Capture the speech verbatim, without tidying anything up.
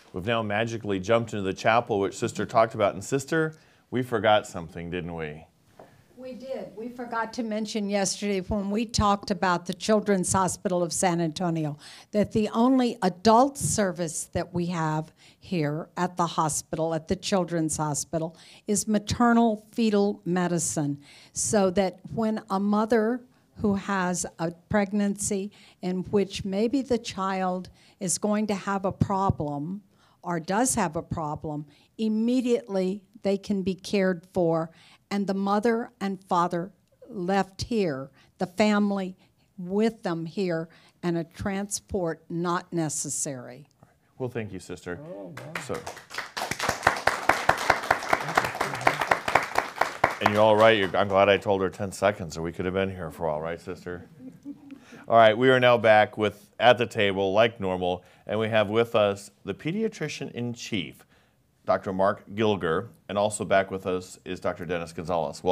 We've now magically jumped into the chapel, which Sister talked about. And Sister, we forgot something, didn't we? We did. We forgot to mention yesterday when we talked about the Children's Hospital of San Antonio that the only adult service that we have here at the hospital, at the Children's Hospital, is maternal fetal medicine. So that when a mother who has a pregnancy in which maybe the child is going to have a problem or does have a problem, immediately they can be cared for, and the mother and father left here, the family with them here, and a transport not necessary. Well, thank you, Sister. Oh, wow. So, and you're all right. You're, I'm glad I told her ten seconds, or we could have been here for all right, Sister? All right, we are now back with at the table like normal, and we have with us the pediatrician in chief, Doctor Mark Gilger, and also back with us is Doctor Dennis Gonzalez. Welcome.